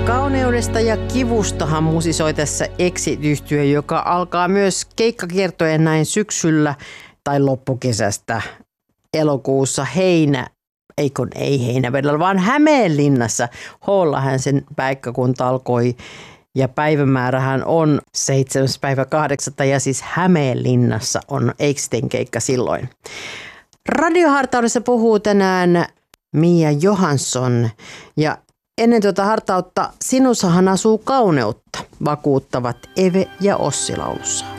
Kauneudesta ja kivustahan musisoi tässä Exit-yhtye, joka alkaa myös keikkakiertojen näin syksyllä tai loppukesästä elokuussa ei Heinävedellä, vaan Hämeenlinnassa. H:llahan sen paikkakunta alkoi ja päivämäärähän on 7.8. ja siis Hämeenlinnassa on Exitin keikka silloin. Radiohartaudessa puhuu tänään Mia Johansson ja ennen tuota hartautta Sinussahan asuu kauneutta, vakuuttavat Eve ja Ossi laulussaan.